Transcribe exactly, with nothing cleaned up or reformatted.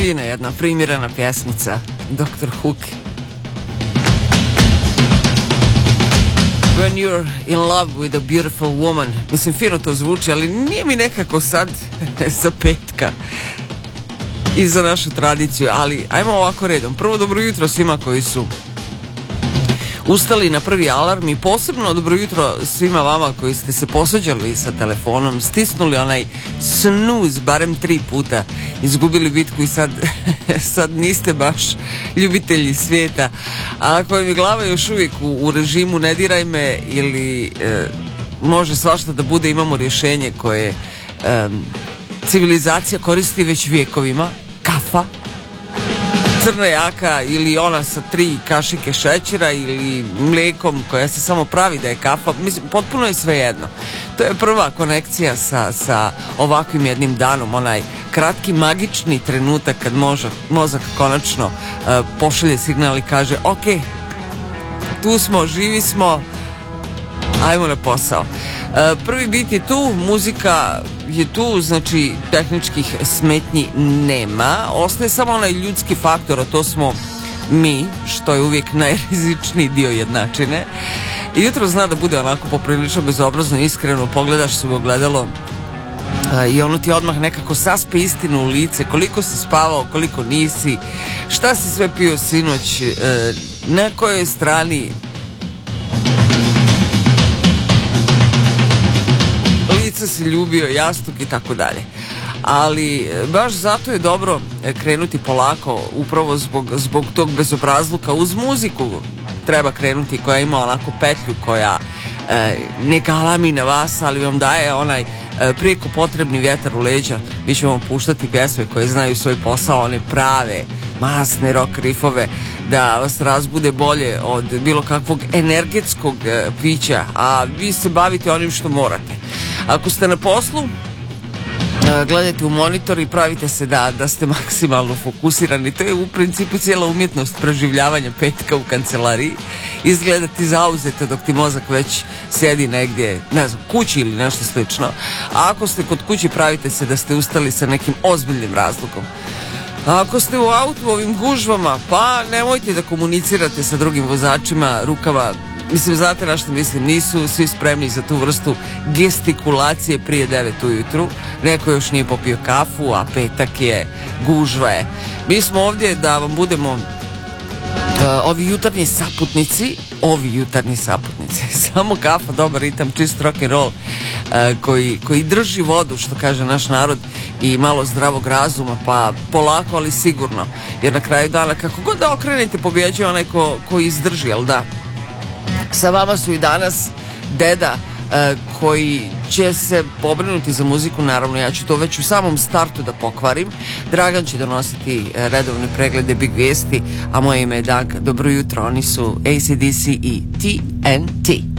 fina jedna primirana pjesmica, doktor Hook. When you're in love with a beautiful woman. Mislim, fino to zvuči, ali nije mi nekako sad za petka i za našu tradiciju, ali ajmo ovako redom. Prvo, dobro jutro svima koji su ustali na prvi alarm i posebno dobro jutro svima vama koji ste se posuđali sa telefonom, stisnuli onaj snooze barem tri puta, izgubili bitku i sad, sad niste baš ljubitelji svijeta. A ako je mi glava još uvijek u, u režimu ne diraj me ili e, može svašta da bude, imamo rješenje koje e, civilizacija koristi već vjekovima, kafa, crna jaka ili ona sa tri kašike šećera ili mlijekom koja se samo pravi da je kafa, mislim, potpuno je svejedno. To je prva konekcija sa, sa ovakvim jednim danom, onaj kratki magični trenutak kad možak, mozak konačno uh, pošalje signal i kaže ok, tu smo, živi smo, ajmo na posao. Uh, prvi bit je tu, muzika je tu, znači tehničkih smetnji nema, ostaje samo onaj ljudski faktor, a to smo mi, što je uvijek najrizičniji dio jednačine. I jutro zna da bude onako poprilično bezobrazno, iskreno, pogledaš se u ogledalo uh, i ono ti odmah nekako saspe istinu u lice, koliko si spavao, koliko nisi, šta si sve pio sinoć, uh, na kojoj strani lice si ljubio, jastuk i tako dalje. Ali baš zato je dobro krenuti polako, upravo zbog, zbog tog bezobrazluka. Uz muziku treba krenuti koja ima onako petlju koja e, ne galami na vas, ali vam daje onaj e, prijeko potrebni vjetar u leđa. Mi ćemo puštati pjesme koje znaju svoj posao, one prave, masne rock riffove, da vas razbude bolje od bilo kakvog energetskog e, pića, a vi se bavite onim što morate. Ako ste na poslu, gledajte u monitor i pravite se da, da ste maksimalno fokusirani. To je u principu cijela umjetnost preživljavanja petka u kancelariji. Izgledati zauzeto dok ti mozak već sjedi negdje, ne znam, kući ili nešto slično. A ako ste kod kući, pravite se da ste ustali sa nekim ozbiljnim razlogom. A ako ste u autu, ovim gužvama, pa nemojte da komunicirate sa drugim vozačima rukama. Mislim, znate na što mislim, nisu svi spremni za tu vrstu gestikulacije prije devet ujutru. Neko još nije popio kafu, a petak je, gužva je. Mi smo ovdje da vam budemo uh, ovi jutarnji saputnici, ovi jutarnji saputnici. Samo kafa, dobar ritam, čist rock and roll, uh, koji, koji drži vodu, što kaže naš narod, i malo zdravog razuma, pa polako, ali sigurno. Jer na kraju dana, kako god da okrenete, pobjeđuje onaj ko, ko izdrži, jel da? Sa vama su i danas deda e, koji će se pobrinuti za muziku, naravno ja ću to već u samom startu da pokvarim. Dragan će donositi redovne preglede Big Vijesti, a moje ime je Danka. Dobro jutro, oni su A C D C i T N T.